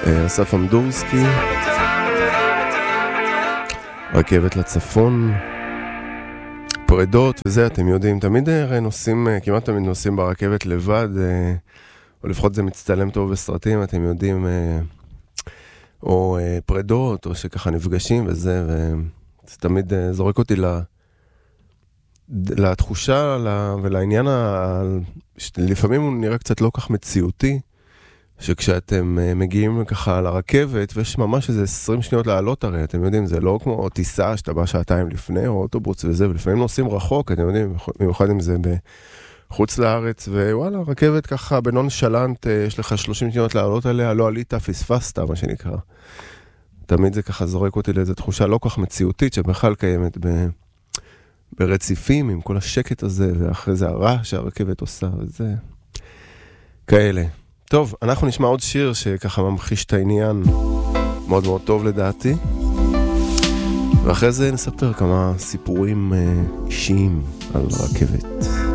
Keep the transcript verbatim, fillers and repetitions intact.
אסף אמדורסקי, רכבת לצפון, פרדות וזה, אתם יודעים, תמיד נוסעים, כמעט תמיד נוסעים ברכבת לבד, או לפחות זה מצטלם טוב בסרטים, אתם יודעים, או פרדות, או שככה נפגשים וזה, וזה תמיד זורק אותי ל... לתחושה ולעניין, לפעמים הוא נראה קצת לא כך מציאותי, שכשאתם מגיעים ככה לרכבת, ויש ממש איזה עשרים שניות לעלות הרי, אתם יודעים, זה לא כמו טיסה שאתה בא שעתיים לפני, או אוטובוס וזה, ולפעמים נוסעים רחוק, אתם יודעים, במיוחד אם זה בחוץ לארץ, ווואלה, רכבת ככה בנונשלנט, יש לך שלושים שניות לעלות עליה, לא עלית, פספסת, מה שנקרא. תמיד זה ככה זורק אותי לאיזו תחושה לא כך מציאותית, שבכלל קיימת ב... ברציפים, עם כל השקט הזה, ואחרי זה הרע שהרכבת עושה, וזה כאלה. טוב, אנחנו נשמע עוד שיר שככה ממחיש את העניין מאוד מאוד טוב לדעתי, ואחרי זה נספר כמה סיפורים אישיים על רכבת.